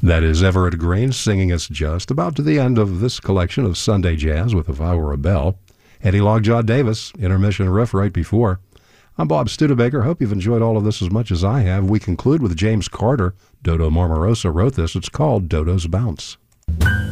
That is Everett Green singing us just about to the end of this collection of Sunday Jazz with If I Were a Bell. Eddie Lockjaw Davis, intermission riff right before. I'm Bob Studebaker. Hope you've enjoyed all of this as much as I have. We conclude with James Carter. Dodo Marmarosa wrote this. It's called Dodo's Bounce.